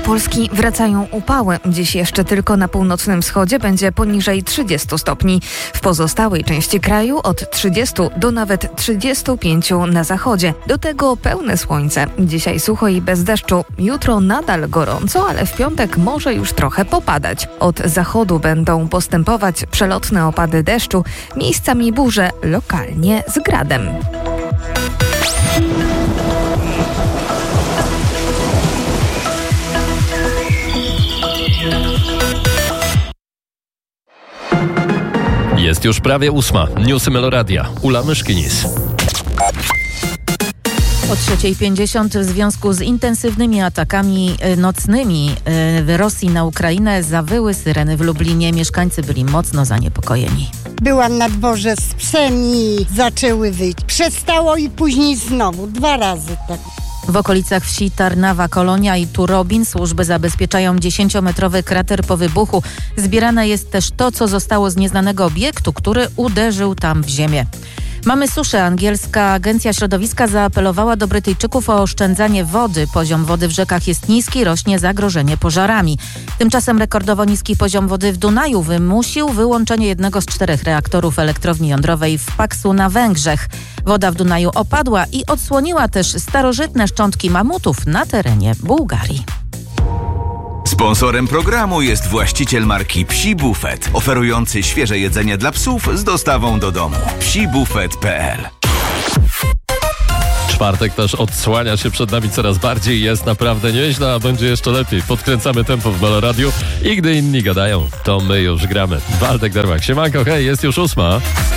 Polski wracają upały. Dziś jeszcze tylko na północnym wschodzie będzie poniżej 30 stopni. W pozostałej części kraju od 30 do nawet 35 na zachodzie. Do tego pełne słońce. Dzisiaj sucho i bez deszczu. Jutro nadal gorąco, ale w piątek może już trochę popadać. Od zachodu będą postępować przelotne opady deszczu, miejscami burze, lokalnie z gradem. Jest już prawie 8. Newsy Meloradia. Ula Myszkinis. O 3:50 w związku z intensywnymi atakami nocnymi w Rosji na Ukrainę zawyły syreny w Lublinie. Mieszkańcy byli mocno zaniepokojeni. Byłam na dworze z psem i zaczęły wyjść. Przestało i później znowu. 2 razy tak. W okolicach wsi Tarnawa, Kolonia i Turobin służby zabezpieczają 10-metrowy krater po wybuchu. Zbierane jest też to, co zostało z nieznanego obiektu, który uderzył tam w ziemię. Mamy suszę. Angielska Agencja Środowiska zaapelowała do Brytyjczyków o oszczędzanie wody. Poziom wody w rzekach jest niski, rośnie zagrożenie pożarami. Tymczasem rekordowo niski poziom wody w Dunaju wymusił wyłączenie jednego z 4 reaktorów elektrowni jądrowej w Paksu na Węgrzech. Woda w Dunaju opadła i odsłoniła też starożytne szczątki mamutów na terenie Bułgarii. Sponsorem programu jest właściciel marki Psi Bufet, oferujący świeże jedzenie dla psów z dostawą do domu. psibufet.pl. Czwartek też odsłania się przed nami coraz bardziej. Jest naprawdę nieźle, a będzie jeszcze lepiej. Podkręcamy tempo w Meloradiu i gdy inni gadają, to my już gramy. Waldek Dermach. Siemanko, hej, jest już 8.